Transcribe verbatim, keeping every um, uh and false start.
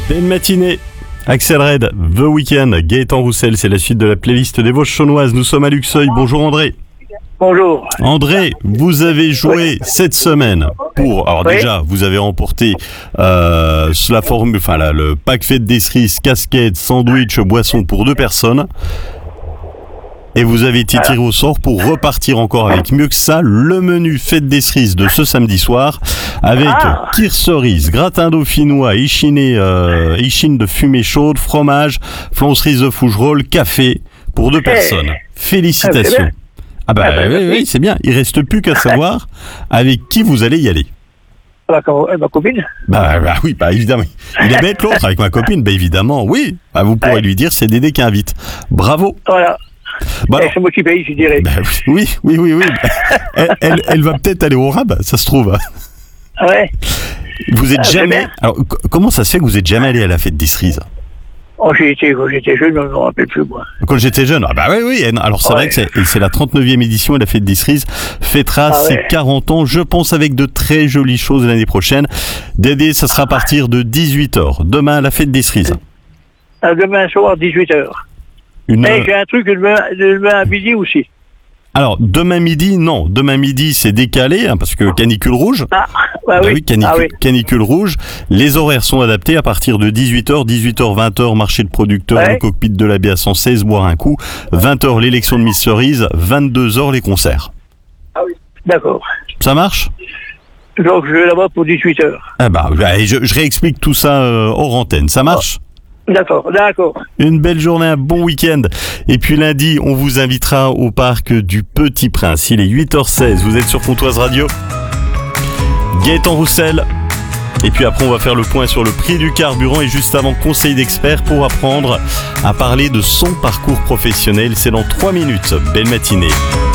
Belle matinée. Axel Red, The Weeknd, Gaëtan Roussel, c'est la suite de la playlist des Vosges Chaulnoises. Nous sommes à Luxeuil. Bonjour André. Bonjour. André, vous avez joué cette semaine pour... Alors Oui. déjà, vous avez remporté euh, la formule, enfin la, le pack fête des cerises, casquette, sandwich, boisson pour deux personnes. Et vous avez été tiré au sort pour repartir encore avec mieux que ça, le menu fête des cerises de ce samedi soir, avec Ah. kir cerise, gratin dauphinois, échiné, euh, échine de fumée chaude, fromage, flan cerise de fougerolles, café, pour deux personnes. Félicitations. Ah bah Ah bah, oui, merci. oui, c'est bien. Il reste plus qu'à savoir avec qui vous allez y aller. Avec ma, ma copine. Bah, bah oui, bah évidemment. Il est bête l'autre avec ma copine, bah évidemment, oui. Bah, vous pourrez Ouais. lui dire c'est Dédé qui invite. Bravo. Voilà. Bah, Et alors- c'est moi qui paye, je dirais. bah, oui, oui, oui, oui. Elle, elle, elle va peut-être aller au rab, ça se trouve. Ouais. Vous êtes Ah, c'est jamais. bien. Alors, c- comment ça se fait que vous êtes jamais allé à la fête des cerises? Oh, j'ai été, quand j'étais jeune, on ne me rappelle plus, moi. Quand j'étais jeune, ah bah oui, oui. Alors c'est Ouais. vrai que c'est, et c'est la trente-neuvième édition et la fête des cerises fêtera Ah ses ouais. quarante ans, je pense, avec de très jolies choses l'année prochaine. Dédé, ça sera à partir de dix-huit heures. Demain, la fête des cerises. À demain soir, dix-huit heures. Une... Et j'ai un truc demain, demain à midi aussi. Alors, demain midi, non. Demain midi, c'est décalé, hein, parce que canicule rouge. Ah, bah, Bah oui. oui, canicule, Ah oui. canicule rouge. Les horaires sont adaptés à partir de dix-huit heures, dix-huit heures, vingt heures, marché de producteurs, Ouais. le cockpit de la B A cent seize, boire un coup. vingt heures, l'élection de Miss Cerise. vingt-deux heures, les concerts. D'accord. Ça marche? Donc, je vais là-bas pour dix-huit heures. Ah bah, allez, je, je réexplique tout ça euh, hors antenne. Ça marche? D'accord, d'accord. Une belle journée, un bon week-end. Et puis lundi, on vous invitera au parc du Petit Prince. Il est huit heures seize. Vous êtes sur Pontoise Radio. Gaëtan Roussel. Et puis après, on va faire le point sur le prix du carburant. Et juste avant, conseil d'expert pour apprendre à parler de son parcours professionnel. C'est dans trois minutes. Belle matinée.